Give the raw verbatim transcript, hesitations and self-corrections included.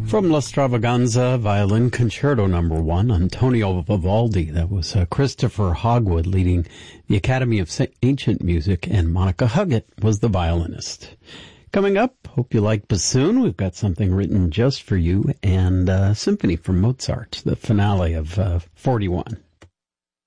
From La Stravaganza, Violin Concerto Number One, Antonio Vivaldi. That was uh, Christopher Hogwood leading the Academy of Ancient Music, and Monica Huggett was the violinist. Coming up, hope you like bassoon. We've got something written just for you, and uh, symphony from Mozart, the finale of uh, forty-one.